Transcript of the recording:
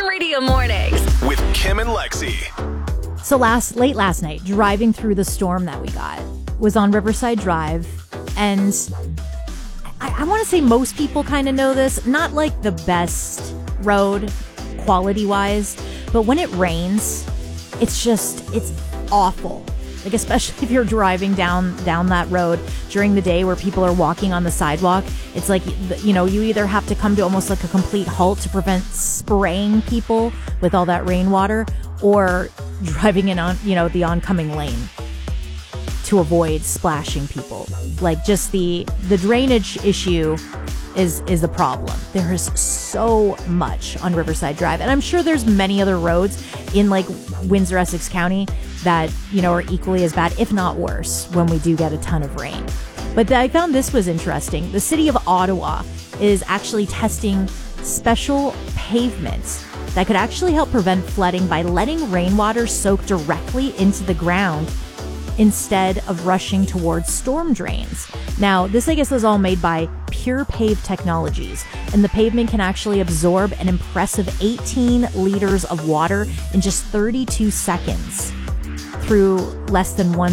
Radio Mornings with Kim and Lexi. So late last night, driving through the storm that we got, was on Riverside Drive, and I want to say most people kind of know this, not like the best road quality-wise, but when it rains, it's awful. Like, especially if you're driving down that road during the day where people are walking on the sidewalk, it's like, you know, you either have to come to almost like a complete halt to prevent spraying people with all that rainwater, or driving in on, you know, the oncoming lane to avoid splashing people. Like, just the drainage issue is the problem. There is so much on Riverside Drive, and I'm sure there's many other roads in like Windsor, Essex County that, you know, are equally as bad, if not worse, when we do get a ton of rain. But I found this was interesting. The city of Ottawa is actually testing special pavements that could actually help prevent flooding by letting rainwater soak directly into the ground instead of rushing towards storm drains. Now, this, I guess, is all made by Pure Pave Technologies, and the pavement can actually absorb an impressive 18 liters of water in just 32 seconds through less than 1